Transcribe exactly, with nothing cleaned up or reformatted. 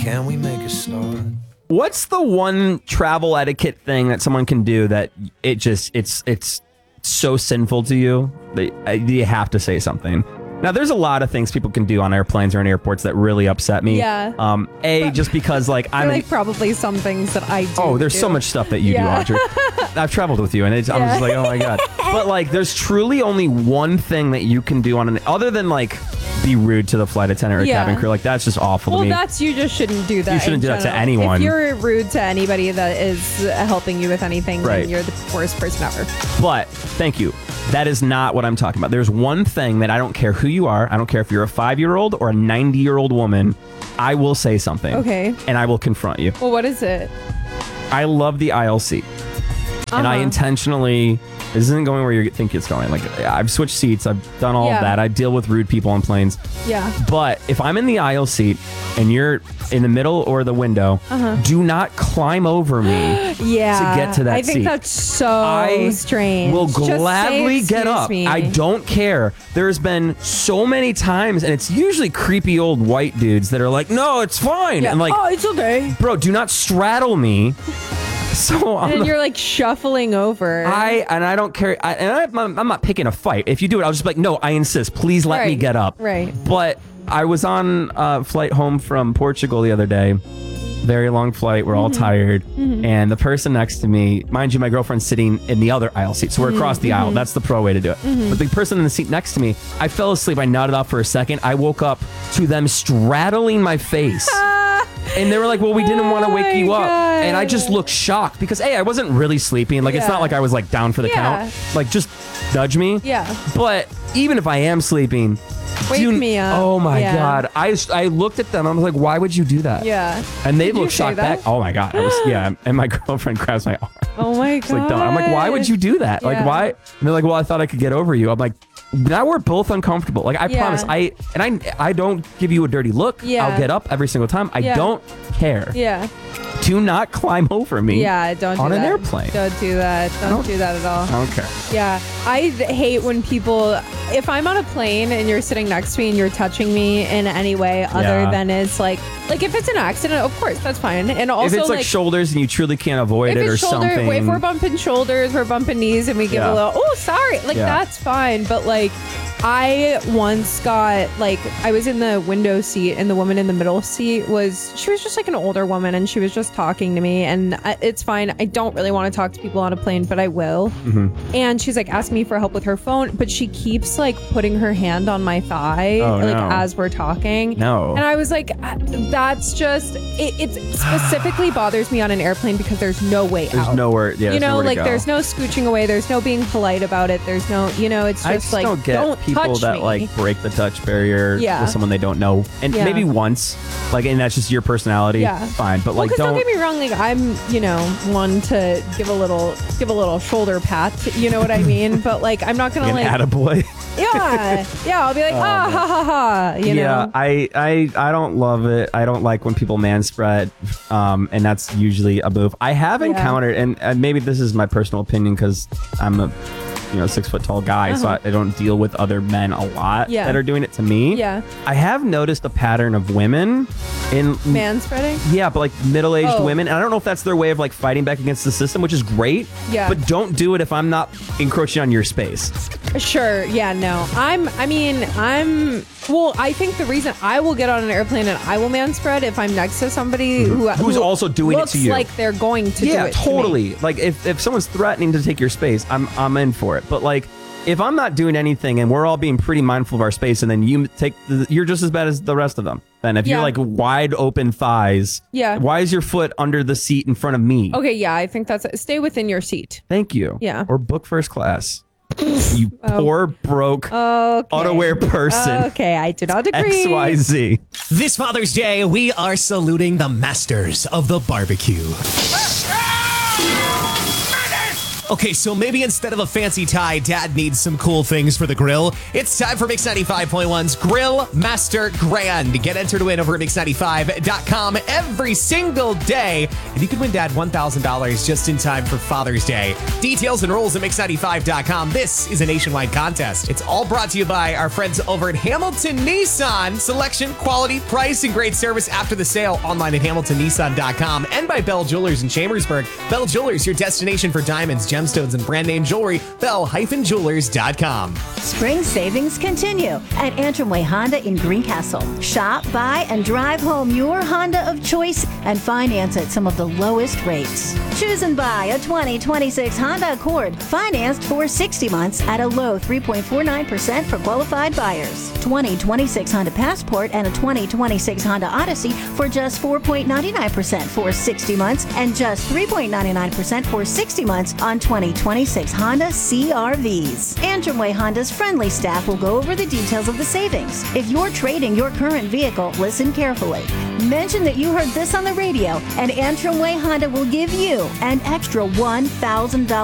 can we make a start? What's the one travel etiquette thing that someone can do that it just it's it's so sinful to you that uh, you have to say something? Now, there's a lot of things people can do on airplanes or in airports that really upset me. Yeah. Um, a, but just because, like, I'm... like, probably some things that I do. Oh, there's do. so much stuff that you yeah. do, Audrey. I've traveled with you, and it's, I'm Yeah. just like, oh, my God. But, like, there's truly only one thing that you can do on an... Other than, like, be rude to the flight attendant or Yeah. cabin crew. Like, that's just awful Well, to me. that's... You just shouldn't do that. You shouldn't in do that to general. anyone. If you're rude to anybody that is helping you with anything, Right. then you're the worst person ever. But, thank you. That is not what I'm talking about. There's one thing that I don't care who you are. I don't care if you're a five-year-old or a ninety-year-old woman. I will say something. Okay. And I will confront you. Well, what is it? I love the aisle seat. Uh-huh. And I intentionally... This isn't going where you think it's going. Like, I've switched seats. I've done all Yeah. of that. I deal with rude people on planes. Yeah. But if I'm in the aisle seat and you're in the middle or the window, Uh-huh. do not climb over me Yeah. to get to that I think seat. that's so I strange. will Just say, gladly get "Excuse up. me." I don't care. There's been so many times, and it's usually creepy old white dudes that are like, no, it's fine. Yeah. And like, oh, it's okay. bro, do not straddle me. So I'm And the- you're like shuffling over. I and I don't care. I, and I, I'm, I'm not picking a fight. If you do it, I'll just be like, no, I insist. Please let me Right, get up. right. But I was on a flight home from Portugal the other day. Very long flight. We're all Mm-hmm. tired. And the person next to me, mind you, my girlfriend's sitting in the other aisle seat. So we're Mm-hmm. across the aisle. That's the pro way to do it. But the person in the seat next to me, I fell asleep. I nodded off for a second. I woke up to them straddling my face. And they were like, well, we didn't want to Oh wake my you up. God. And I just looked shocked because, hey, I wasn't really sleeping. Like, it's Yeah. not like I was like down for the Yeah. count. Like, just nudge me. Yeah. But even if I am sleeping, Wake do you- me up. Oh my Yeah. God. I, I looked at them. I was like, why would you do that? Yeah. And they Did you looked say shocked that? back. Oh my God. I was, yeah. And my girlfriend grabs my arm. Oh my It's god. like, don't. I'm like, why would you do that? Like, Yeah. why? And they're like, well, I thought I could get over you. I'm like, now we're both uncomfortable. Like, I Yeah. promise. I and I I don't give you a dirty look. Yeah. I'll get up every single time. I Yeah. don't care. Yeah. Do not climb over me. Yeah. Don't do on that. an airplane. Don't do that. Don't, don't- do that at all. I don't care. Yeah, I th- hate when people, if I'm on a plane and you're sitting next to me and you're touching me in any way other Yeah. than it's like, like if it's an accident, of course, that's fine. And also, If it's like, like shoulders and you truly can't avoid if it or it's shoulder, something. if we're bumping shoulders, we're bumping knees, and we give Yeah. a little, oh, sorry, like Yeah. that's fine. But like, I once got like, I was in the window seat, and the woman in the middle seat was, she was just like an older woman, and she was just talking to me, and I, it's fine. I don't really want to talk to people on a plane, but I will. Mm-hmm. And she's like asking me for help with her phone, but she keeps like putting her hand on my thigh, Oh, like no. as we're talking. No. And I was like, uh, that's just, it, it specifically bothers me on an airplane because there's no way There's out. nowhere. Yeah, you there's know, nowhere to like go. there's no scooching away. There's no being polite about it. There's no, you know, it's just, I just like, don't get don't people touch that me. like break the touch barrier Yeah. with someone they don't know, and Yeah. maybe once, like, and that's just your personality. Yeah. Fine, but Well, like, 'cause don't, don't. get me wrong. Like I'm, you know, one to give a little, give a little shoulder pat. You know what I mean? But like, I'm not gonna an like, attaboy. yeah, yeah. I'll be like, ah, ha, ha, ha. You yeah, know? I, I I don't love it. I don't like when people man spread, um, and that's usually a move. I have Yeah. encountered, and, and maybe this is my personal opinion because I'm a you know six foot tall guy, so I, I don't deal with other men a lot Uh-huh. Yeah. that are doing it to me. Yeah. I have noticed a pattern of women in Man spreading. Yeah, but like middle-aged Oh. women, and I don't know if that's their way of like fighting back against the system, which is great. Yeah. But don't do it if I'm not encroaching on your space. Sure. Yeah. No. I'm. I mean, I'm. Well, I think the reason I will get on an airplane and I will man spread if I'm next to somebody who Who's who also doing it looks to you. like they're going to Yeah, do it. to me. totally. Like if, if someone's threatening to take your space, I'm I'm in for it. But like if I'm not doing anything and we're all being pretty mindful of our space, and then you take the, you're just as bad as the rest of them. Then if Yeah. you're like wide open thighs, Yeah. why is your foot under the seat in front of me? Okay. Yeah. I think that's stay within your seat. Thank you. Yeah. Or book first class. You poor broke Okay. unaware person. Okay. I do not agree. X Y Z. This Father's Day, we are saluting the masters of the barbecue. Okay, so maybe instead of a fancy tie, Dad needs some cool things for the grill. It's time for Mix ninety-five point one's Grill Master Grand. Get entered to win over at mix ninety-five dot com every single day. And you can win Dad one thousand dollars just in time for Father's Day. Details and rules at mix ninety-five dot com. This is a nationwide contest. It's all brought to you by our friends over at Hamilton Nissan. Selection, quality, price, and great service after the sale. Online at hamilton nissan dot com. And by Bell Jewelers in Chambersburg. Bell Jewelers, your destination for diamonds, gemstones, and brand name jewelry. bell dash jewelers dot com. Spring savings continue at Antrim Way Honda in Greencastle. Shop, buy, and drive home your Honda of choice and finance at some of the lowest rates. Choose and buy a twenty twenty-six Honda Accord financed for sixty months at a low three point four nine percent for qualified buyers. twenty twenty-six Honda Passport and a twenty twenty-six Honda Odyssey for just four point nine nine percent for sixty months and just three point nine nine percent for sixty months on twenty twenty-six Honda C R Vs. Antrim Way Honda's friendly staff will go over the details of the savings. If you're trading your current vehicle, listen carefully. Mention that you heard this on the radio, and Antrim Way Honda will give you an extra one thousand dollars